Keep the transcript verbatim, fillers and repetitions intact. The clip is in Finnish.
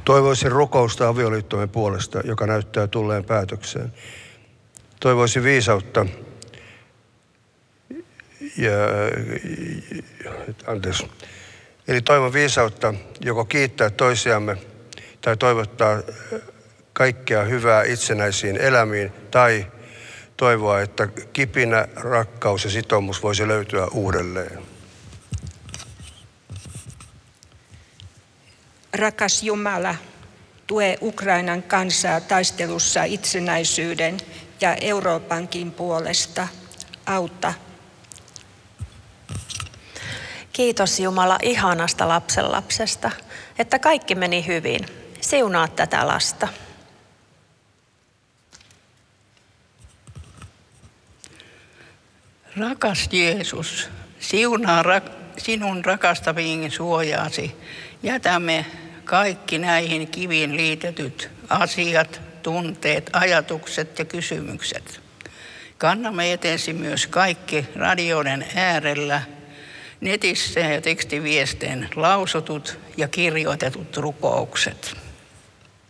Toivoisin rukousta avioliittomme puolesta, joka näyttää tulleen päätökseen. Toivoisin viisautta ja, anteeksi. Eli toivon viisautta joko kiittää toisiamme tai toivottaa kaikkea hyvää itsenäisiin elämiin tai toivoa, että kipinä, rakkaus ja sitoumus voisi löytyä uudelleen. Rakas Jumala, tue Ukrainan kansaa taistelussa itsenäisyyden ja Euroopankin puolesta. Auta. Kiitos Jumala ihanasta lapsenlapsesta, että kaikki meni hyvin. Siunaa tätä lasta. Rakas Jeesus, siunaa rak- sinun rakastaviin suojaasi. Jätämme kaikki näihin kiviin liitetyt asiat, tunteet, ajatukset ja kysymykset. Kannamme eteesi myös kaikki radioiden äärellä, netissä ja tekstiviesteen lausutut ja kirjoitetut rukoukset.